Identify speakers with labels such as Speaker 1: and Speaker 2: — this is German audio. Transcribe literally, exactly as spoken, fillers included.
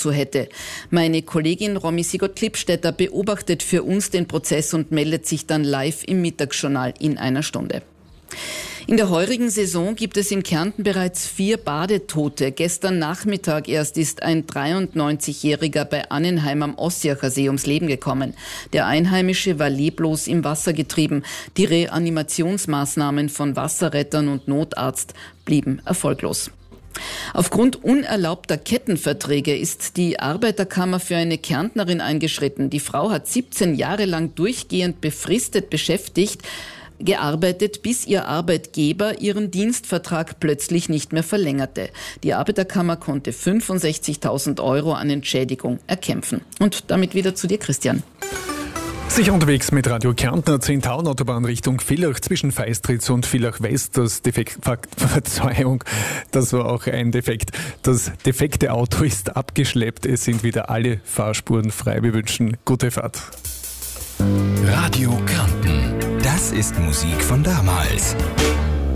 Speaker 1: dazu hätte. Meine Kollegin Romy Sigurd-Klippstätter beobachtet für uns den Prozess und meldet sich dann live im Mittagsjournal in einer Stunde. In der heurigen Saison gibt es in Kärnten bereits vier Badetote. Gestern Nachmittag erst ist ein dreiundneunzigjähriger bei Annenheim am Ossiacher See ums Leben gekommen. Der Einheimische war leblos im Wasser getrieben. Die Reanimationsmaßnahmen von Wasserrettern und Notarzt blieben erfolglos. Aufgrund unerlaubter Kettenverträge ist die Arbeiterkammer für eine Kärntnerin eingeschritten. Die Frau hat siebzehn Jahre lang durchgehend befristet beschäftigt, gearbeitet, bis ihr Arbeitgeber ihren Dienstvertrag plötzlich nicht mehr verlängerte. Die Arbeiterkammer konnte fünfundsechzigtausend Euro an Entschädigung erkämpfen. Und damit wieder zu dir, Christian.
Speaker 2: Sicher unterwegs mit Radio Kärntner, Zehntauen-Autobahn Richtung Villach zwischen Feistritz und Villach West. Das Defekt, Verzeihung, das war auch ein Defekt. Das defekte Auto ist abgeschleppt. Es sind wieder alle Fahrspuren frei. Wir wünschen gute Fahrt.
Speaker 3: Radio Kärnten. Das ist Musik von damals.